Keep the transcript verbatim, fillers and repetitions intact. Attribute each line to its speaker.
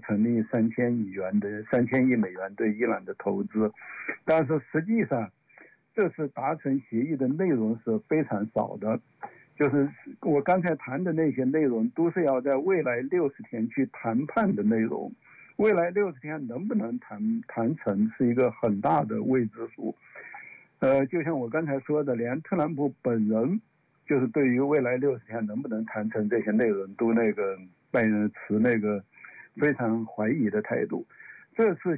Speaker 1: 成立三千亿元的三千亿美元对伊朗的投资，但是实际上这次达成协议的内容是非常少的，就是我刚才谈的那些内容都是要在未来六十天去谈判的内容，未来六十天能不能谈谈成是一个很大的未知数。呃，就像我刚才说的，连特朗普本人就是对于未来六十天能不能谈成这些内容都那个持那个非常怀疑的态度。这次